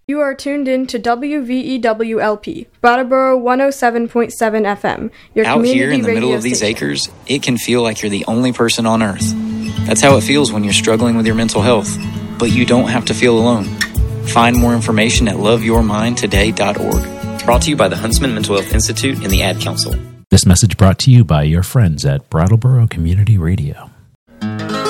You are tuned in to WVEWLP, Brattleboro 107.7 FM, your Out community here in the middle of these station. acres, it can feel like you're the only person on Earth. That's how it feels when you're struggling with your mental health. But you don't have to feel alone. Find more information at loveyourmindtoday.org. Brought to you by the Huntsman Mental Health Institute and the Ad Council. This message brought to you by your friends at Brattleboro Community Radio.